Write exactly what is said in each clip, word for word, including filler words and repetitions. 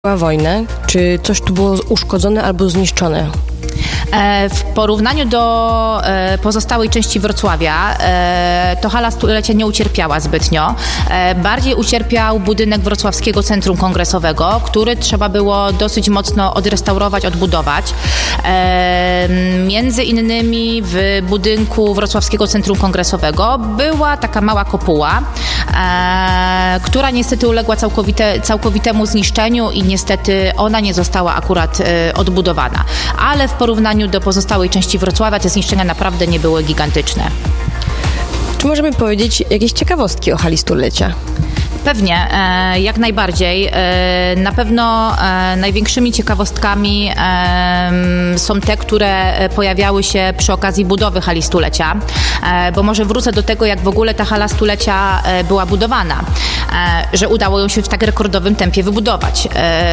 wojnę, czy coś tu było uszkodzone albo zniszczone? W porównaniu do pozostałej części Wrocławia to hala stulecia nie ucierpiała zbytnio. Bardziej ucierpiał budynek Wrocławskiego Centrum Kongresowego, który trzeba było dosyć mocno odrestaurować, odbudować. Między innymi w budynku Wrocławskiego Centrum Kongresowego była taka mała kopuła, która niestety uległa całkowite, całkowitemu zniszczeniu i niestety ona nie została akurat odbudowana. Ale w porównaniu do pozostałej części Wrocławia te zniszczenia naprawdę nie były gigantyczne. Czy możemy powiedzieć jakieś ciekawostki o hali stulecia? Pewnie, jak najbardziej. Na pewno największymi ciekawostkami są te, które pojawiały się przy okazji budowy hali stulecia, bo może wrócę do tego, jak w ogóle ta hala stulecia była budowana, że udało ją się w tak rekordowym tempie wybudować.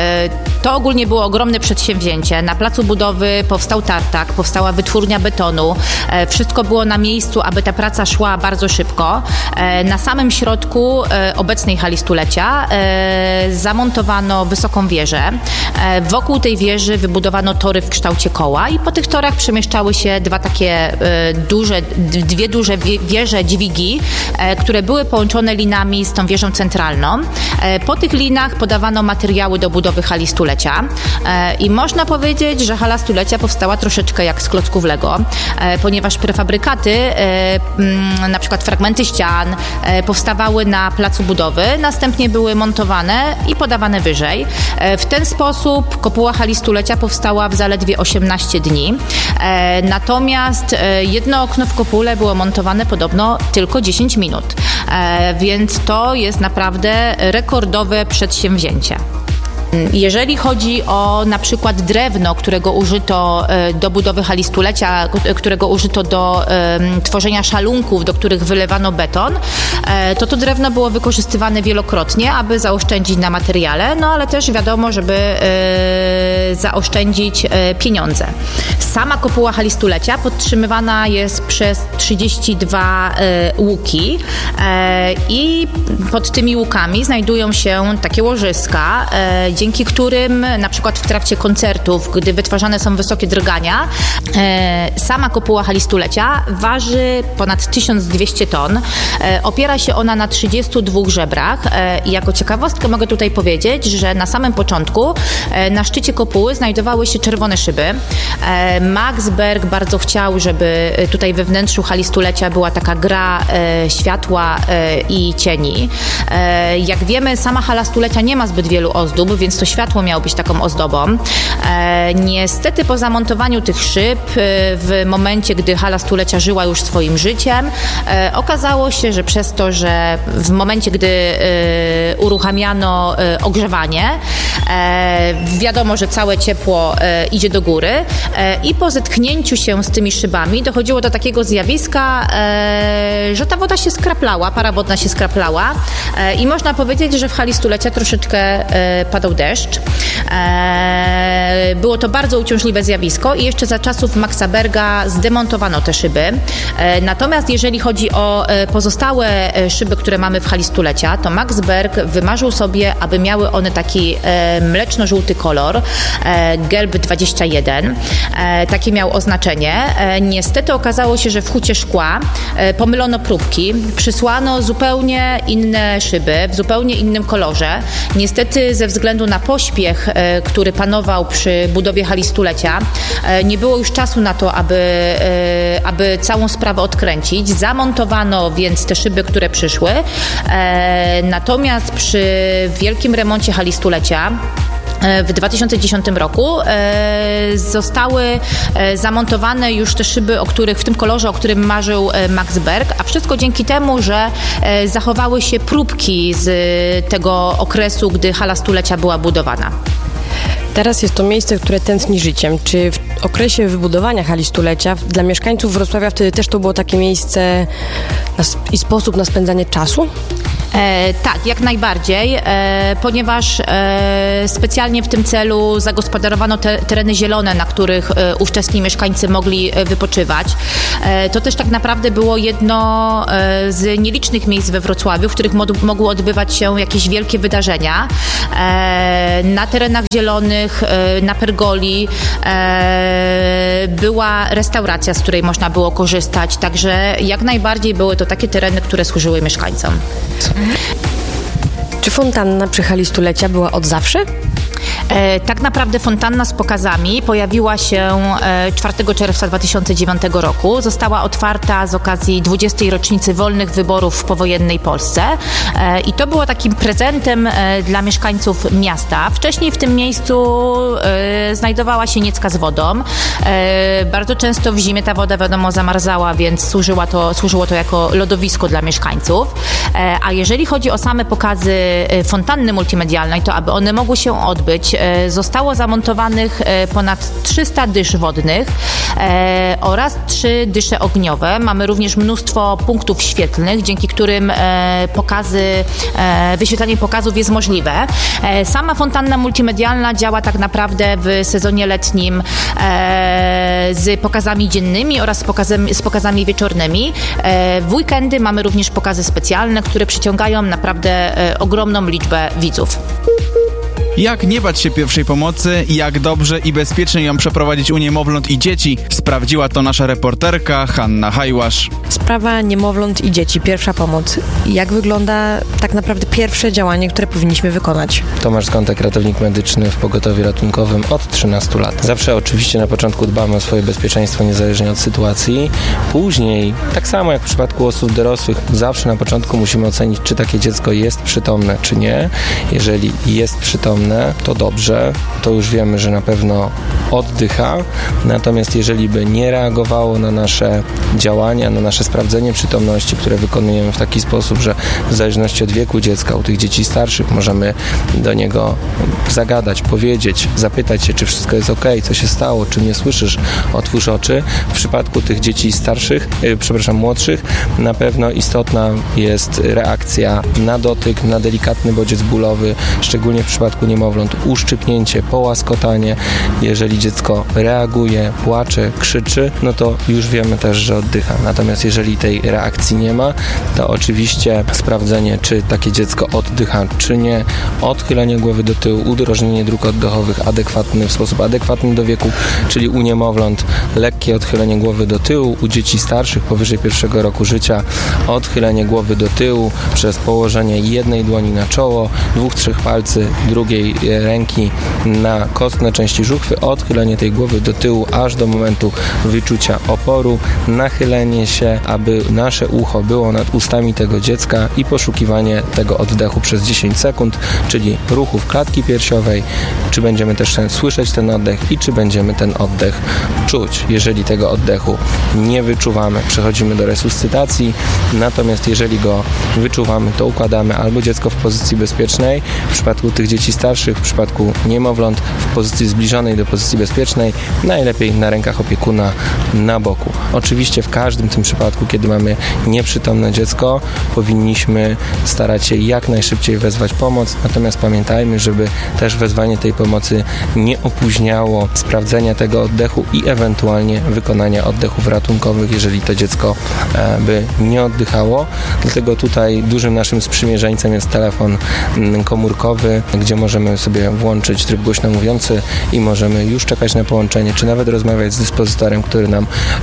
To ogólnie było ogromne przedsięwzięcie. Na placu budowy powstał tartak, powstała wytwórnia betonu. Wszystko było na miejscu, aby ta praca szła bardzo szybko. Na samym środku obecnej hali stulecia e, zamontowano wysoką wieżę. E, wokół tej wieży wybudowano tory w kształcie koła i po tych torach przemieszczały się dwa takie e, duże, dwie duże wieże dźwigi, e, które były połączone linami z tą wieżą centralną. E, po tych linach podawano materiały do budowy hali stulecia e, i można powiedzieć, że hala stulecia powstała troszeczkę jak z klocków Lego, e, ponieważ prefabrykaty, e, m, na przykład fragmenty ścian, e, powstawały na placu budowy, następnie były montowane i podawane wyżej. W ten sposób kopuła hali stulecia powstała w zaledwie osiemnaście dni. Natomiast jedno okno w kopule było montowane podobno tylko dziesięć minut. Więc to jest naprawdę rekordowe przedsięwzięcie. Jeżeli chodzi o na przykład drewno, którego użyto do budowy hali stulecia, którego użyto do um, tworzenia szalunków, do których wylewano beton, to to drewno było wykorzystywane wielokrotnie, aby zaoszczędzić na materiale, no ale też wiadomo, żeby e, zaoszczędzić e, pieniądze. Sama kopuła hali stulecia podtrzymywana jest przez trzydzieści dwa e, łuki e, i pod tymi łukami znajdują się takie łożyska, e, dzięki którym na przykład w trakcie koncertów, gdy wytwarzane są wysokie drgania, e, sama kopuła hali stulecia waży ponad tysiąc dwieście ton. E, opiera się ona na trzydziestu dwóch żebrach e, i jako ciekawostkę mogę tutaj powiedzieć, że na samym początku e, na szczycie kopuły znajdowały się czerwone szyby. E, Max Berg bardzo chciał, żeby tutaj we wnętrzu hali stulecia była taka gra e, światła e, i cieni. E, jak wiemy, sama hala stulecia nie ma zbyt wielu ozdób, więc to światło miało być taką ozdobą. E, niestety po zamontowaniu tych szyb e, w momencie, gdy hala stulecia żyła już swoim życiem, e, okazało się, że przez to, że w momencie, gdy e, uruchamiano e, ogrzewanie, e, wiadomo, że całe ciepło e, idzie do góry e, i po zetknięciu się z tymi szybami dochodziło do takiego zjawiska, e, że ta woda się skraplała, para wodna się skraplała e, i można powiedzieć, że w hali stulecia troszeczkę e, padał deszcz. E, było to bardzo uciążliwe zjawisko i jeszcze za czasów Maxa Berga zdemontowano te szyby. E, natomiast jeżeli chodzi o e, pozostałe e, szyby, które mamy w hali stulecia, to Max Berg wymarzył sobie, aby miały one taki e, mleczno-żółty kolor, e, gelb dwadzieścia jeden. E, takie miał oznaczenie. E, niestety okazało się, że w hucie szkła e, pomylono próbki, przysłano zupełnie inne szyby w zupełnie innym kolorze. Niestety ze względu na pośpiech, e, który panował przy budowie hali stulecia, e, nie było już czasu na to, aby, e, aby całą sprawę odkręcić. Zamontowano więc te szyby, które przyszły. E, natomiast przy wielkim remoncie hali stulecia w dwa tysiące dziesiątym roku e, zostały e, zamontowane już te szyby, o których, w tym kolorze, o którym marzył e, Max Berg, a wszystko dzięki temu, że e, zachowały się próbki z e, tego okresu, gdy hala stulecia była budowana. Teraz jest to miejsce, które tętni życiem. Czy w okresie wybudowania hali stulecia dla mieszkańców Wrocławia wtedy też to było takie miejsce na, i sposób na spędzanie czasu? E, tak, jak najbardziej, e, ponieważ e, specjalnie w tym celu zagospodarowano te, tereny zielone, na których e, ówczesni mieszkańcy mogli e, wypoczywać. E, to też tak naprawdę było jedno e, z nielicznych miejsc we Wrocławiu, w których mod, mogły odbywać się jakieś wielkie wydarzenia. E, na terenach zielonych, e, na pergoli e, była restauracja, z której można było korzystać, także jak najbardziej były to takie tereny, które służyły mieszkańcom. Czy fontanna przy hali stulecia była od zawsze? E, tak naprawdę fontanna z pokazami pojawiła się e, czwartego czerwca dwa tysiące dziewiątego roku. Została otwarta z okazji dwudziestej rocznicy wolnych wyborów w powojennej Polsce e, i to było takim prezentem e, dla mieszkańców miasta. Wcześniej w tym miejscu e, znajdowała się niecka z wodą. E, bardzo często w zimie ta woda, wiadomo, zamarzała, więc służyła to, służyło to jako lodowisko dla mieszkańców. E, a jeżeli chodzi o same pokazy e, fontanny multimedialnej, to aby one mogły się odbyć, zostało zamontowanych ponad trzysta dysz wodnych e, oraz trzy dysze ogniowe. Mamy również mnóstwo punktów świetlnych, dzięki którym e, pokazy, e, wyświetlanie pokazów jest możliwe. E, sama fontanna multimedialna działa tak naprawdę w sezonie letnim e, z pokazami dziennymi oraz z pokazami, z pokazami wieczornymi. E, w weekendy mamy również pokazy specjalne, które przyciągają naprawdę e, ogromną liczbę widzów. Jak nie bać się pierwszej pomocy, jak dobrze i bezpiecznie ją przeprowadzić u niemowląt i dzieci, sprawdziła to nasza reporterka Hanna Hajłasz. Sprawa niemowląt i dzieci, pierwsza pomoc. Jak wygląda tak naprawdę pierwsze działanie, które powinniśmy wykonać? Tomasz Skątek, ratownik medyczny w pogotowiu ratunkowym od trzynastu lat. Zawsze oczywiście na początku dbamy o swoje bezpieczeństwo niezależnie od sytuacji. Później, tak samo jak w przypadku osób dorosłych, zawsze na początku musimy ocenić, czy takie dziecko jest przytomne, czy nie. Jeżeli jest przytomne, to dobrze, to już wiemy, że na pewno oddycha, natomiast jeżeli by nie reagowało na nasze działania, na nasze sprawdzenie przytomności, które wykonujemy w taki sposób, że w zależności od wieku dziecka, u tych dzieci starszych możemy do niego zagadać, powiedzieć, zapytać się, czy wszystko jest ok, co się stało, czy nie słyszysz, otwórz oczy. W przypadku tych dzieci starszych, yy, przepraszam, młodszych, na pewno istotna jest reakcja na dotyk, na delikatny bodziec bólowy, szczególnie w przypadku niemowląt, uszczypnięcie, połaskotanie. Jeżeli dziecko reaguje, płacze, krzyczy, no to już wiemy też, że oddycha. Natomiast jeżeli tej reakcji nie ma, to oczywiście sprawdzenie, czy takie dziecko oddycha, czy nie, odchylenie głowy do tyłu, udrożnienie dróg oddechowych adekwatny, w sposób adekwatny do wieku, czyli u niemowląt lekkie odchylenie głowy do tyłu, u dzieci starszych powyżej pierwszego roku życia odchylenie głowy do tyłu przez położenie jednej dłoni na czoło, dwóch, trzech palcy drugiej ręki na kostne części żuchwy, odchylenie tej głowy do tyłu aż do momentu wyczucia oporu, nachylenie się, aby nasze ucho było nad ustami tego dziecka i poszukiwanie tego oddechu przez dziesięć sekund, czyli ruchów klatki piersiowej, czy będziemy też słyszeć ten oddech i czy będziemy ten oddech czuć. Jeżeli tego oddechu nie wyczuwamy, przechodzimy do resuscytacji, natomiast jeżeli go wyczuwamy, to układamy albo dziecko w pozycji bezpiecznej, w przypadku tych dzieci starszych, w przypadku niemowląt w pozycji zbliżonej do pozycji bezpiecznej, najlepiej na rękach opiekuna na boku. Oczywiście w każdym tym przypadku, kiedy mamy nieprzytomne dziecko, powinniśmy starać się jak najszybciej wezwać pomoc, natomiast pamiętajmy, żeby też wezwanie tej pomocy nie opóźniało sprawdzenia tego oddechu i ewentualnie wykonania oddechów ratunkowych, jeżeli to dziecko e, by nie oddychało. Dlatego tutaj dużym naszym sprzymierzeńcem jest telefon komórkowy, gdzie możemy sobie włączyć tryb głośno mówiący i możemy już czekać na połączenie, czy nawet rozmawiać z dyspozytorem, który nam